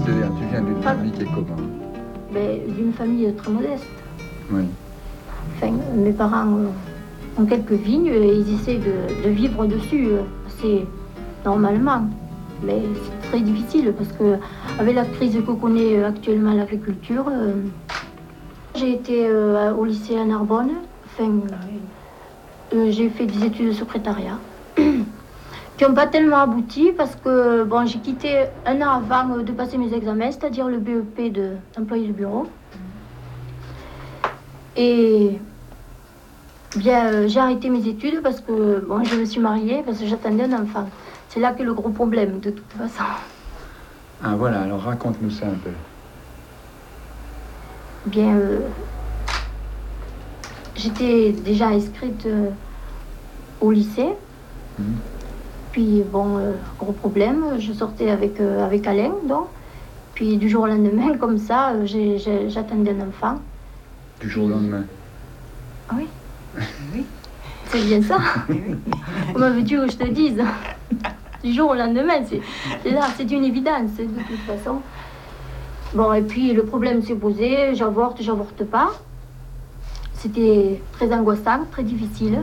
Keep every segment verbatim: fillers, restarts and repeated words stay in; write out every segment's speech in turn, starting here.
C'est-à-dire, tu viens d'une famille qui est comment? Ben, d'une famille très modeste. Oui. Enfin, mes parents euh, ont quelques vignes et ils essaient de, de vivre dessus euh, assez normalement. Mais c'est très difficile parce que avec la crise que connaît actuellement l'agriculture, euh, j'ai été euh, au lycée à Narbonne. Enfin, euh, j'ai fait des études de secrétariat qui n'ont pas tellement abouti parce que bon, j'ai quitté un an avant de passer mes examens, c'est-à-dire le B E P d'employé de bureau. Et bien, euh, j'ai arrêté mes études parce que bon, je me suis mariée parce que j'attendais un enfant. C'est là que le gros problème, de toute façon. Ah voilà, alors raconte-nous ça un peu. Bien, euh, j'étais déjà inscrite euh, au lycée. Mmh. Puis bon, euh, gros problème, je sortais avec, euh, avec Alain, donc. Puis du jour au lendemain, comme ça, euh, j'ai, j'ai, j'attendais un enfant. Du jour au lendemain? Ah oui. Oui. C'est bien ça. Comment veux-tu que je te dise? Du jour au lendemain, c'est, c'est là, c'est une évidence, de toute façon. Bon, et puis le problème s'est posé, j'avorte, j'avorte pas. C'était très angoissant, très difficile.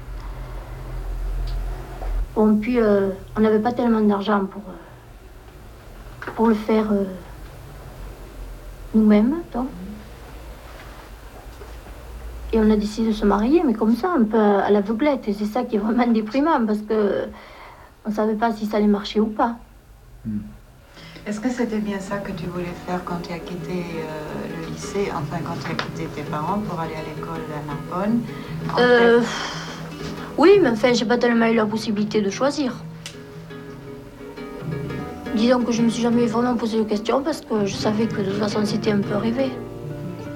Bon, puis euh, on n'avait pas tellement d'argent pour, euh, pour le faire euh, nous-mêmes, donc. Et on a décidé de se marier, mais comme ça, un peu à l'aveuglette. Et c'est ça qui est vraiment déprimant, parce que on ne savait pas si ça allait marcher ou pas. Mm. Est-ce que c'était bien ça que tu voulais faire quand tu as quitté euh, le lycée, enfin quand tu as quitté tes parents pour aller à l'école à Narbonne? euh, fait... Oui, mais enfin, j'ai pas tellement eu la possibilité de choisir. Disons que je me suis jamais vraiment posé de questions parce que je savais que de toute façon c'était un peu rêvé.